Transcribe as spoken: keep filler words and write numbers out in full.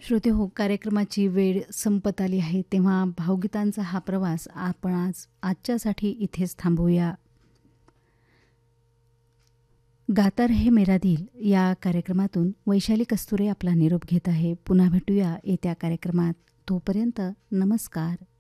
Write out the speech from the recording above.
श्रोते हो, कार्यक्रमाची वेळ संपत आली आहे, तेव्हा भावगीतांचा हा प्रवास आपण आज आजच्यासाठी इथेच थांबवूया. गाता रहे मेरा दिल या कार्यक्रमातून वैशाली कस्तुरे आपला निरोप घेत आहे. पुन्हा भेटूया येत्या कार्यक्रमात. तोपर्यंत नमस्कार.